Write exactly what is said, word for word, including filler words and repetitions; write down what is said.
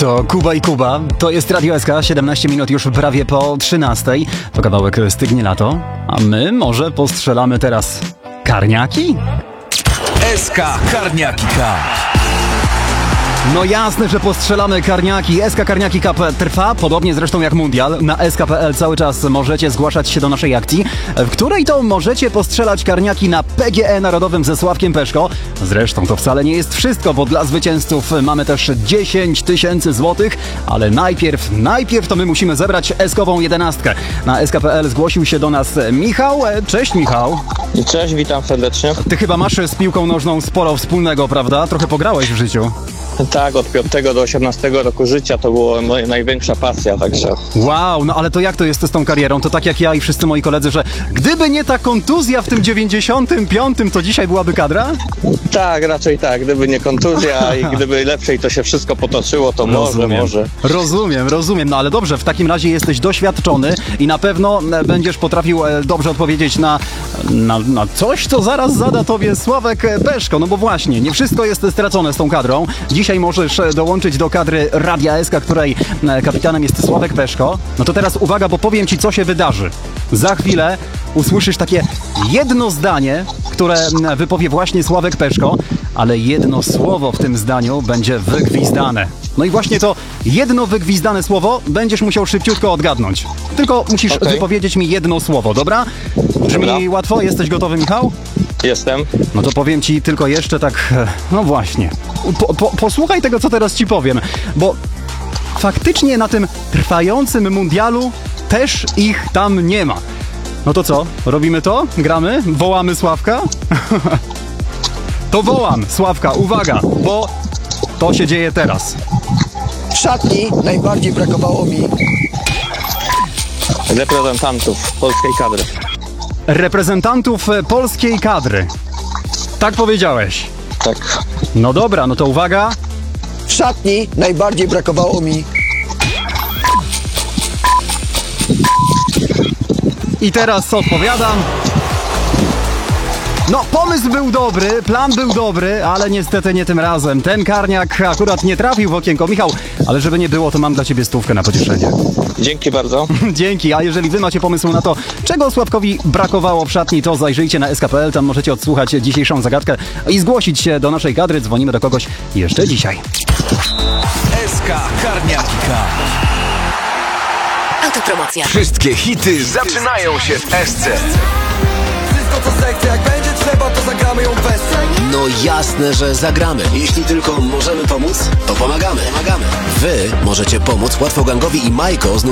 To Kuba i Kuba, to jest Radio S K, siedemnaście minut już prawie po trzynastej. To kawałek Stygnie lato, a my może postrzelamy teraz karniaki? S K Karniaki Cup. No jasne, że postrzelamy karniaki. S K Karniaki Cup trwa, podobnie zresztą jak Mundial. Na S K kropka P L cały czas możecie zgłaszać się do naszej akcji, w której to możecie postrzelać karniaki na P G E Narodowym ze Sławkiem Peszko. Zresztą to wcale nie jest wszystko, bo dla zwycięzców mamy też dziesięć tysięcy złotych, ale najpierw, najpierw to my musimy zebrać S-kową jedenastkę. Na S K kropka P L zgłosił się do nas Michał. Cześć Michał. Cześć, witam serdecznie. Ty chyba masz z piłką nożną sporo wspólnego, prawda? Trochę pograłeś w życiu. Tak, od piątego do osiemnastego roku życia to była moja największa pasja, także... Wow, no ale to jak to jest z tą karierą? To tak jak ja i wszyscy moi koledzy, że gdyby nie ta kontuzja w tym dziewięćdziesiątym piątym, to dzisiaj byłaby kadra? Tak, raczej tak. Gdyby nie kontuzja i gdyby lepiej to się wszystko potoczyło, to Rozumiem. może, może. Rozumiem, rozumiem. No ale dobrze, w takim razie jesteś doświadczony i na pewno będziesz potrafił dobrze odpowiedzieć na, na, na coś, co zaraz zada tobie Sławek Peszko. No bo właśnie, nie wszystko jest stracone z tą kadrą. Dzisiaj możesz dołączyć do kadry Radia S K, której kapitanem jest Sławek Peszko. No to teraz uwaga, bo powiem ci, co się wydarzy. Za chwilę usłyszysz takie jedno zdanie, które wypowie właśnie Sławek Peszko, ale jedno słowo w tym zdaniu będzie wygwizdane. No i właśnie to jedno wygwizdane słowo będziesz musiał szybciutko odgadnąć. Tylko musisz Okay. wypowiedzieć mi jedno słowo, dobra? Brzmi Dobra. łatwo? Jesteś gotowy, Michał? Jestem. No to powiem ci tylko jeszcze tak, no właśnie. Po, po, posłuchaj tego, co teraz ci powiem, bo faktycznie na tym trwającym mundialu też ich tam nie ma. No to co? Robimy to? Gramy? Wołamy Sławka? To wołam Sławka, uwaga, bo to się dzieje teraz. W szatni najbardziej brakowało mi Reprezentantów polskiej kadry. Reprezentantów polskiej kadry. Tak powiedziałeś. Tak. No dobra, no to uwaga. w szatni najbardziej brakowało mi I teraz odpowiadam. No, pomysł był dobry, plan był dobry, ale niestety nie tym razem. Ten karniak akurat nie trafił w okienko. Michał, ale żeby nie było, to mam dla ciebie stówkę na pocieszenie. Dzięki bardzo. Dzięki, a jeżeli wy macie pomysł na to, czego Sławkowi brakowało w szatni, to zajrzyjcie na S K kropka P L, tam możecie odsłuchać dzisiejszą zagadkę i zgłosić się do naszej kadry. Dzwonimy do kogoś jeszcze dzisiaj. S K Karniaki Cup. Autopromocja. Wszystkie hity zaczynają się w S C. Wszystko co zechce, jak będzie trzeba, to zagramy ją bez. No jasne, że zagramy. Jeśli tylko możemy pomóc, to pomagamy. Pomagamy. Wy możecie pomóc Łatwogangowi i Majko z